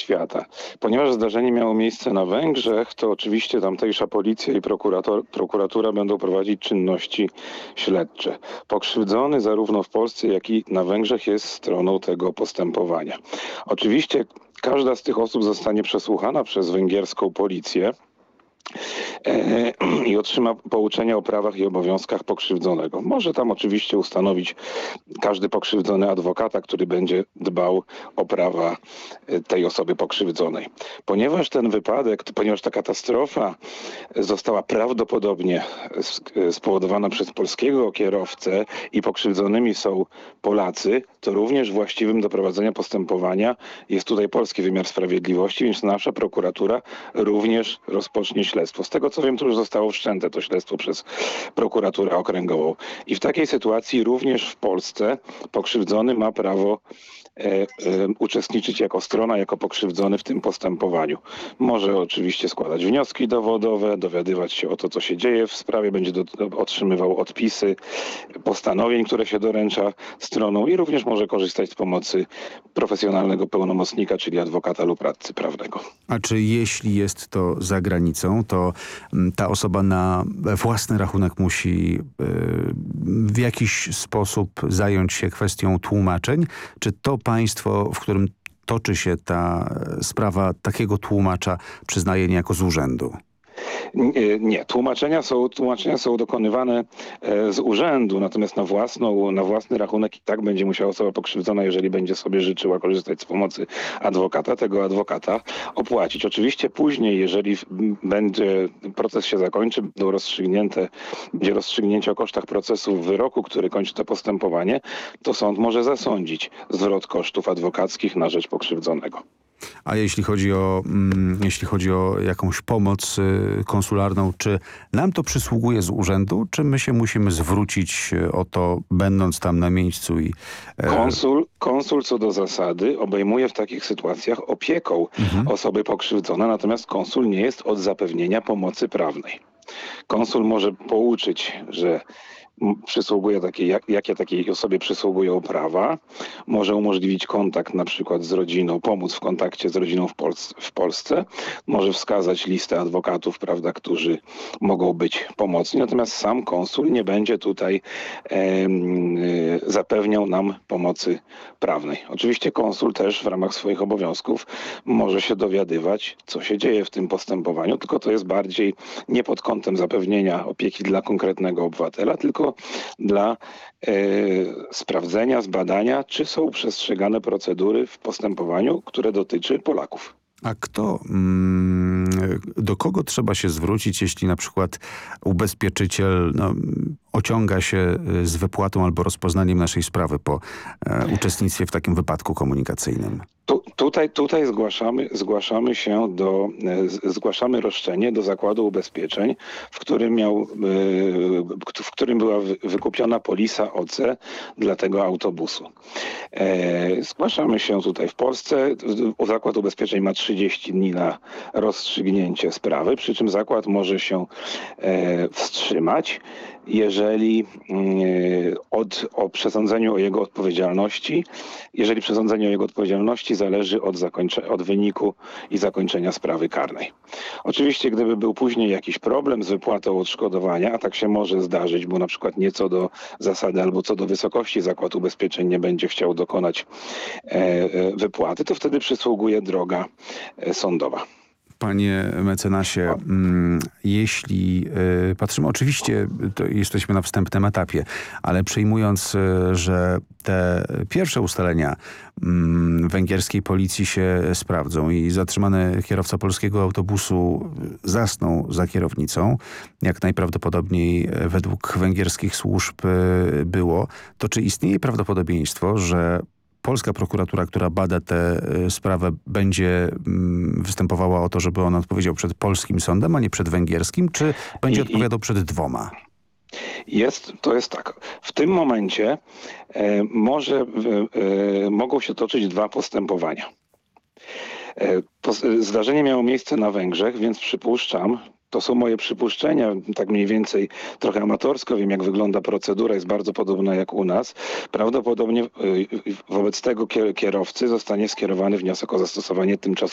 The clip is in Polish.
świata. Ponieważ zdarzenie miało miejsce na Węgrzech, to oczywiście tamtejsza policja i prokuratura będą prowadzić czynności śledcze. Pokrzywdzony zarówno w Polsce, jak i na Węgrzech jest stroną tego postępowania. Oczywiście każda z tych osób zostanie przesłuchana przez węgierską policję i otrzyma pouczenia o prawach i obowiązkach pokrzywdzonego. Może tam oczywiście ustanowić każdy pokrzywdzony adwokata, który będzie dbał o prawa tej osoby pokrzywdzonej. Ponieważ ta katastrofa została prawdopodobnie spowodowana przez polskiego kierowcę i pokrzywdzonymi są Polacy, to również właściwym do prowadzenia postępowania jest tutaj polski wymiar sprawiedliwości, więc nasza prokuratura również rozpocznie śledztwo. Z tego co wiem, to już zostało wszczęte to śledztwo przez prokuraturę okręgową. I w takiej sytuacji również w Polsce pokrzywdzony ma prawo uczestniczyć jako strona, jako pokrzywdzony w tym postępowaniu. Może oczywiście składać wnioski dowodowe, dowiadywać się o to, co się dzieje w sprawie, będzie otrzymywał odpisy postanowień, które się doręcza stronom i również może korzystać z pomocy profesjonalnego pełnomocnika, czyli adwokata lub radcy prawnego. A czy jeśli jest to za granicą, to ta osoba na własny rachunek musi w jakiś sposób zająć się kwestią tłumaczeń? Czy to państwo, w którym toczy się ta sprawa, takiego tłumacza przyznaje niejako z urzędu? Nie, tłumaczenia są dokonywane z urzędu, natomiast na własny rachunek i tak będzie musiała osoba pokrzywdzona, jeżeli będzie sobie życzyła korzystać z pomocy adwokata, tego adwokata opłacić. Oczywiście później, jeżeli proces się zakończy, będzie rozstrzygnięcie o kosztach procesu w wyroku, który kończy to postępowanie, to sąd może zasądzić zwrot kosztów adwokackich na rzecz pokrzywdzonego. A jeśli chodzi o jakąś pomoc konsularną, czy nam to przysługuje z urzędu, czy my się musimy zwrócić o to, będąc tam na miejscu? Konsul co do zasady obejmuje w takich sytuacjach opieką osoby pokrzywdzone, natomiast konsul nie jest od zapewnienia pomocy prawnej. Konsul może pouczyć, że jakie takiej osobie przysługują prawa, może umożliwić kontakt na przykład z rodziną, pomóc w kontakcie z rodziną w Polsce, może wskazać listę adwokatów, prawda, którzy mogą być pomocni, natomiast sam konsul nie będzie tutaj zapewniał nam pomocy prawnej. Oczywiście konsul też w ramach swoich obowiązków może się dowiadywać, co się dzieje w tym postępowaniu, tylko to jest bardziej nie pod kątem zapewnienia opieki dla konkretnego obywatela, tylko dla sprawdzenia, zbadania, czy są przestrzegane procedury w postępowaniu, które dotyczy Polaków. A do kogo trzeba się zwrócić, jeśli na przykład ubezpieczyciel ociąga się z wypłatą albo rozpoznaniem naszej sprawy po uczestnictwie w takim wypadku komunikacyjnym? Tutaj zgłaszamy roszczenie do Zakładu Ubezpieczeń, w którym była wykupiona polisa OC dla tego autobusu. Zgłaszamy się tutaj w Polsce. Zakład Ubezpieczeń ma 30 dni na rozstrzygnięcie sprawy, przy czym zakład może się wstrzymać, jeżeli przesądzenie o jego odpowiedzialności zależy od wyniku i zakończenia sprawy karnej. Oczywiście, gdyby był później jakiś problem z wypłatą odszkodowania, a tak się może zdarzyć, bo na przykład nie co do zasady albo co do wysokości Zakład Ubezpieczeń nie będzie chciał dokonać wypłaty, to wtedy przysługuje droga sądowa. Panie mecenasie, jeśli patrzymy, oczywiście to jesteśmy na wstępnym etapie, ale przyjmując, że te pierwsze ustalenia węgierskiej policji się sprawdzą i zatrzymany kierowca polskiego autobusu zasnął za kierownicą, jak najprawdopodobniej według węgierskich służb było, to czy istnieje prawdopodobieństwo, że polska prokuratura, która bada tę sprawę, będzie występowała o to, żeby on odpowiedział przed polskim sądem, a nie przed węgierskim, czy będzie odpowiadał przed dwoma? To jest tak. W tym momencie mogą się toczyć dwa postępowania. Zdarzenie miało miejsce na Węgrzech, więc przypuszczam, to są moje przypuszczenia, tak mniej więcej trochę amatorsko wiem, jak wygląda procedura, jest bardzo podobna jak u nas. Prawdopodobnie wobec tego kierowcy zostanie skierowany wniosek o zastosowanie tymczasowe